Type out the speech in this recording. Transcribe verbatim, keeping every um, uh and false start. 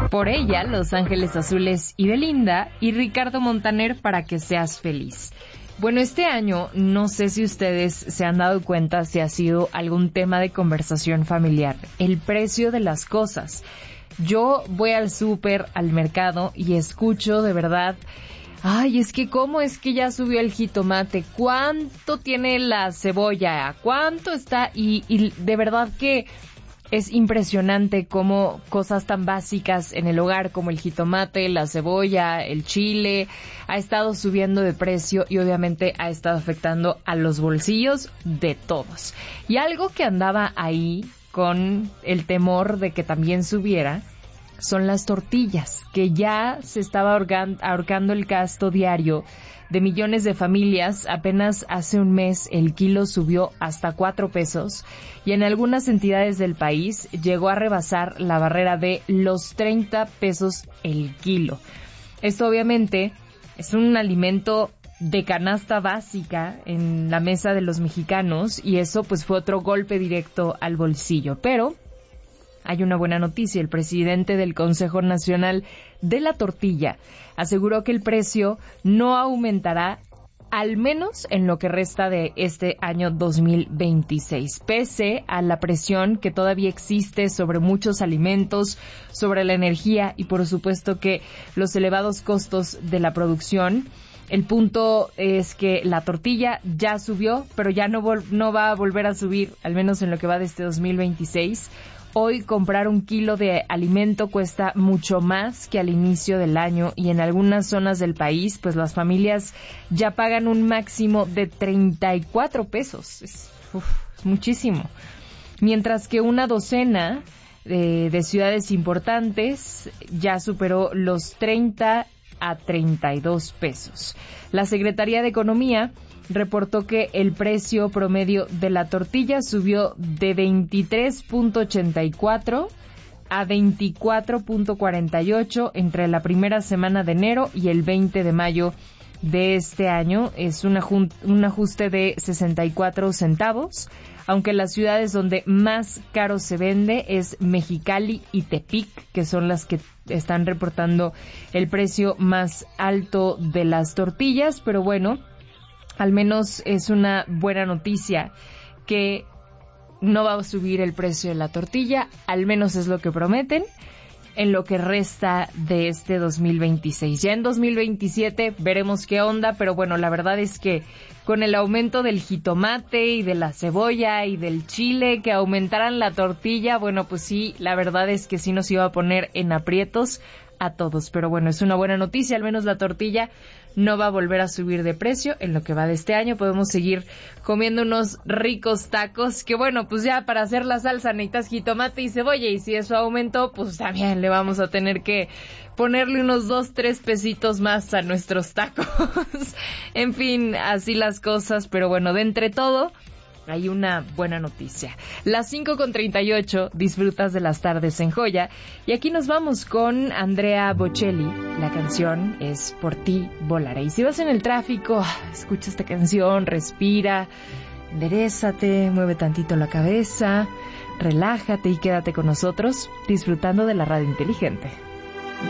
Por ella, Los Ángeles Azules y Belinda, y Ricardo Montaner, Para que seas feliz. Bueno, este año, no sé si ustedes se han dado cuenta si ha sido algún tema de conversación familiar, el precio de las cosas. Yo voy al súper, al mercado, y escucho de verdad, ay, es que cómo es que ya subió el jitomate, cuánto tiene la cebolla, cuánto está, y, y de verdad que es impresionante cómo cosas tan básicas en el hogar como el jitomate, la cebolla, el chile, ha estado subiendo de precio y obviamente ha estado afectando a los bolsillos de todos. Y algo que andaba ahí con el temor de que también subiera son las tortillas, que ya se estaba ahorcando el gasto diario de millones de familias. Apenas hace un mes el kilo subió hasta cuatro pesos y en algunas entidades del país llegó a rebasar la barrera de los treinta pesos el kilo. Esto obviamente es un alimento de canasta básica en la mesa de los mexicanos y eso pues fue otro golpe directo al bolsillo. Pero hay una buena noticia. El presidente del Consejo Nacional de la Tortilla aseguró que el precio no aumentará al menos en lo que resta de este año dos mil veintiséis, pese a la presión que todavía existe sobre muchos alimentos, sobre la energía y por supuesto que los elevados costos de la producción. El punto es que la tortilla ya subió, pero ya no, vol- no va a volver a subir, al menos en lo que va de este dos mil veintiséis. Hoy comprar un kilo de alimento cuesta mucho más que al inicio del año y en algunas zonas del país, pues las familias ya pagan un máximo de treinta y cuatro pesos. Es, uf, es muchísimo. Mientras que una docena de, de ciudades importantes ya superó los treinta a treinta y dos pesos. La Secretaría de Economía reportó que el precio promedio de la tortilla subió de veintitrés punto ochenta y cuatro a veinticuatro punto cuarenta y ocho entre la primera semana de enero y el veinte de mayo de este año. Es un, ajun- un ajuste de sesenta y cuatro centavos, aunque las ciudades donde más caro se vende es Mexicali y Tepic, que son las que están reportando el precio más alto de las tortillas, pero bueno, al menos es una buena noticia que no va a subir el precio de la tortilla, al menos es lo que prometen en lo que resta de este dos mil veintiséis. Ya en dos mil veintisiete veremos qué onda, pero bueno, la verdad es que con el aumento del jitomate y de la cebolla y del chile, que aumentaran la tortilla, bueno, pues sí, la verdad es que sí nos iba a poner en aprietos a todos. Pero bueno, es una buena noticia, al menos la tortilla no va a volver a subir de precio en lo que va de este año. Podemos seguir comiendo unos ricos tacos, que bueno, pues ya para hacer la salsa necesitas jitomate y cebolla, y si eso aumentó, pues también le vamos a tener que ponerle unos dos, tres pesitos más a nuestros tacos. En fin, así las cosas, pero bueno, de entre todo hay una buena noticia. Las cinco con treinta y ocho, disfrutas de las tardes en Joya. Y aquí nos vamos con Andrea Bocelli. La canción es Por ti volaré. Y si vas en el tráfico, escucha esta canción, respira, enderézate, mueve tantito la cabeza, relájate y quédate con nosotros disfrutando de la radio inteligente.